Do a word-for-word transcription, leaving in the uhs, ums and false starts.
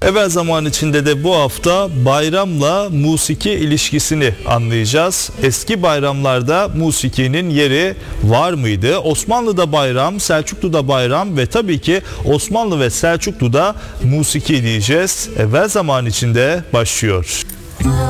Evvel zaman içinde de bu hafta bayramla musiki ilişkisini anlayacağız. Eski bayramlarda musikinin yeri var mıydı? Osmanlı'da bayram, Selçuklu'da bayram ve tabii ki Osmanlı ve Selçuklu'da musiki diyeceğiz. Evvel zaman içinde başlıyor.